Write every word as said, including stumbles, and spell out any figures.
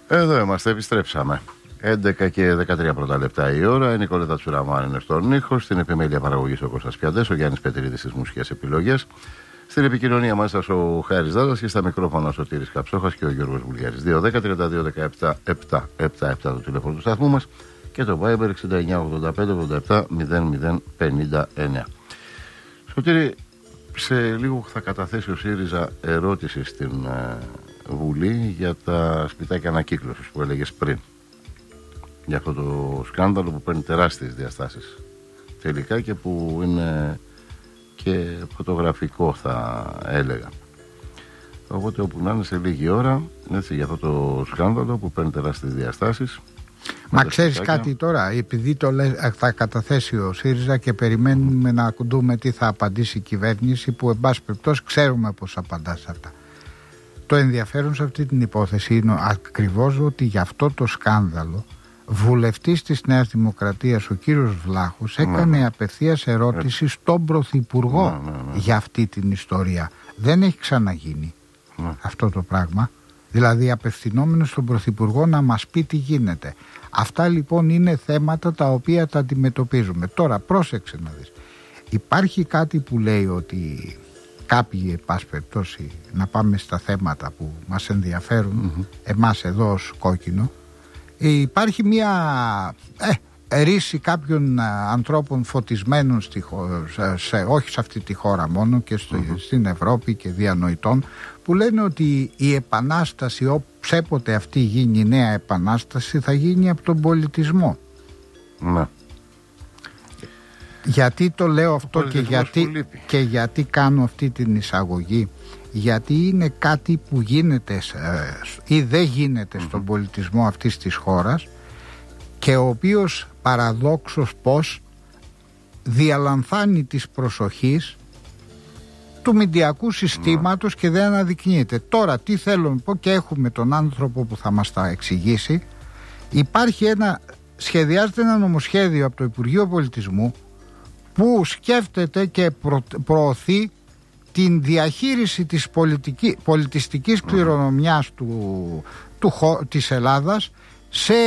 Εδώ είμαστε, επιστρέψαμε. έντεκα και δεκατρία πρώτα λεπτά η ώρα. Η Νικόλετα Τσουραμάν είναι στον ήχο. Στην επιμέλεια παραγωγής ο Κώστας Πιαντές, ο Γιάννης Πετρίδης στις μουσικές επιλογές. Στην επικοινωνία μας ο Χάρης Δάδας και στα μικρόφωνα ο Σωτήρης Καψόχας και ο Γιώργος Βουλιάρης. δύο δέκα τριάντα δύο δεκαεπτά επτακόσια εβδομήντα επτά το τηλέφωνο του σταθμού μας και το Viber εξήντα εννιά ογδόντα πέντε ογδόντα επτά μηδέν μηδέν πενήντα εννιά. Σωτήρη, σε λίγο θα καταθέσει ο ΣΥΡΙΖΑ ερώτηση στην ε, Βουλή για τα σπιτάκια ανακύκλωσης που έλεγες πριν. Για αυτό το σκάνδαλο που παίρνει τεράστιες διαστάσεις τελικά και που είναι και φωτογραφικό, θα έλεγα. Οπότε όπου να είναι σε λίγη ώρα, έτσι, για αυτό το σκάνδαλο που παίρνει τεράστιες διαστάσεις. Μα ξέρεις κάτι τώρα, επειδή το λες, θα καταθέσει ο ΣΥΡΙΖΑ και περιμένουμε mm. να δούμε τι θα απαντήσει η κυβέρνηση, που εν πάση περιπτώσει ξέρουμε πώς απαντά σε αυτά. Το ενδιαφέρον σε αυτή την υπόθεση είναι ακριβώς ότι για αυτό το σκάνδαλο βουλευτής της Νέας Δημοκρατίας, ο κύριος Βλάχος, έκανε ναι. απευθείας ερώτηση στον Πρωθυπουργό ναι, ναι, ναι. για αυτή την ιστορία. Δεν έχει ξαναγίνει ναι. αυτό το πράγμα. Δηλαδή απευθυνόμενος στον Πρωθυπουργό να μας πει τι γίνεται. Αυτά λοιπόν είναι θέματα τα οποία τα αντιμετωπίζουμε. Τώρα πρόσεξε να δεις. Υπάρχει κάτι που λέει ότι κάποιοι, εν πάση περιπτώσει, να πάμε στα θέματα που μας ενδιαφέρουν mm-hmm. εμάς εδώ ως κόκκινο. Υπάρχει μια ε, ρίση κάποιων ανθρώπων φωτισμένων στη χώρα, σε, όχι σε αυτή τη χώρα μόνο και στο, mm-hmm. στην Ευρώπη και διανοητών, που λένε ότι η επανάσταση, όποτε αυτή γίνει η νέα επανάσταση, θα γίνει από τον πολιτισμό. Ναι. Γιατί το λέω αυτό και γιατί, και γιατί κάνω αυτή την εισαγωγή? Γιατί είναι κάτι που γίνεται ή δεν γίνεται mm-hmm. στον πολιτισμό αυτής της χώρας και ο οποίος παραδόξως πως διαλαμβάνει της προσοχής του μηντιακού συστήματος mm. και δεν αναδεικνύεται. Τώρα τι θέλω να πω, και έχουμε τον άνθρωπο που θα μας τα εξηγήσει. Υπάρχει ένα, σχεδιάζεται ένα νομοσχέδιο από το Υπουργείο Πολιτισμού που σκέφτεται και προ, προωθεί την διαχείριση της πολιτική, πολιτιστικής κληρονομιάς του, του, της Ελλάδας σε